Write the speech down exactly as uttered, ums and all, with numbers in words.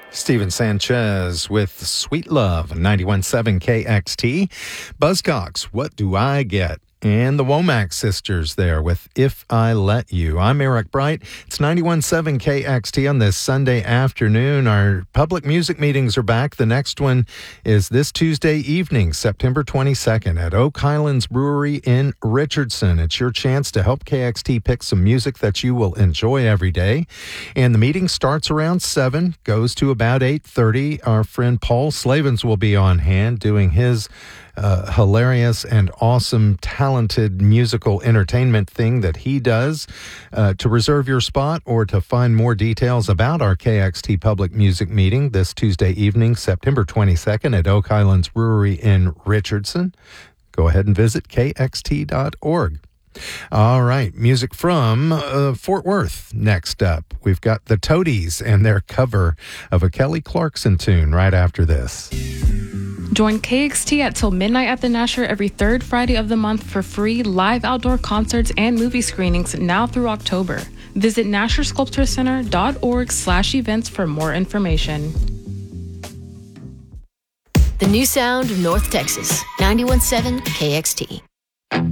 Steven Sanchez with Sweet Love, ninety-one point seven K X T. Buzzcocks, What Do I Get? And the Womack sisters there with If I Let You. I'm Eric Bright. It's ninety-one point seven K X T on this Sunday afternoon. Our public music meetings are back. The next one is this Tuesday evening, September twenty-second at Oak Highlands Brewery in Richardson. It's your chance to help K X T pick some music that you will enjoy every day. And the meeting starts around seven, goes to about eight thirty. Our friend Paul Slavens will be on hand doing his Uh, hilarious and awesome, talented musical entertainment thing that he does. Uh, to reserve your spot or to find more details about our K X T public music meeting this Tuesday evening, September twenty-second at Oak Highlands Brewery in Richardson, go ahead and visit K X T dot org. All right, music from uh, Fort Worth. Next up, we've got the Toadies and their cover of a Kelly Clarkson tune right after this. Join K X T at Till Midnight at the Nasher every third Friday of the month for free live outdoor concerts and movie screenings now through October. Visit Nasher Sculpture Center dot org slash events for more information. The new sound of North Texas, ninety-one point seven K X T.